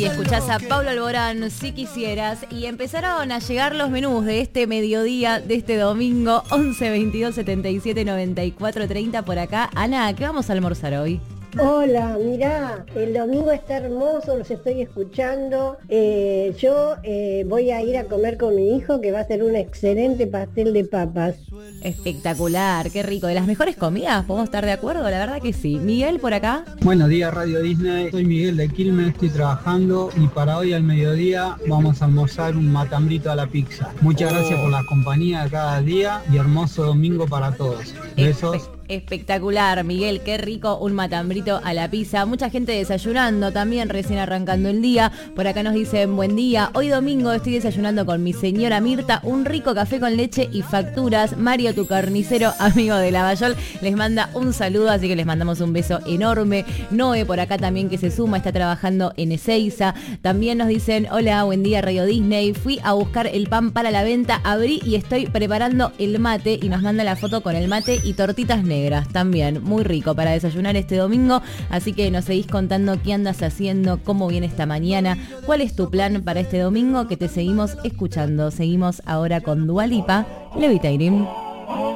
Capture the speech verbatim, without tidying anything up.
escuchás a Pablo Alborán, Si Quisieras, y empezaron a llegar los menús de este mediodía, de este domingo, once, veintidós, setenta y siete, noventa y cuatro, treinta por acá. Ana, ¿qué vamos a almorzar hoy? Hola, mirá, el domingo está hermoso, los estoy escuchando. Eh, yo eh, voy a ir a comer con mi hijo, que va a ser un excelente pastel de papas. Espectacular, qué rico. ¿De las mejores comidas? ¿Podemos estar de acuerdo? La verdad que sí. Miguel, por acá. Buenos días, Radio Disney. Soy Miguel de Quilmes, estoy trabajando y para hoy al mediodía vamos a almorzar un matambrito a la pizza. Muchas oh. gracias por la compañía de cada día y hermoso domingo para todos. Besos. Espe- espectacular, Miguel, qué rico un matambrito a la pizza. Mucha gente desayunando también, recién arrancando el día. Por acá nos dicen buen día. Hoy domingo estoy desayunando con mi señora Mirta un rico café con leche y facturas. Mario, tu carnicero, amigo de Lavallol, les manda un saludo, así que les mandamos un beso enorme. Noé por acá también que se suma, está trabajando en Ezeiza. También nos dicen, hola, buen día Radio Disney. Fui a buscar el pan para la venta, abrí y estoy preparando el mate y nos manda la foto con el mate y tortitas negras. También, muy rico para desayunar este domingo, así que nos seguís contando qué andas haciendo, cómo viene esta mañana, cuál es tu plan para este domingo, que te seguimos escuchando. Seguimos ahora con Dua Lipa, Levitating.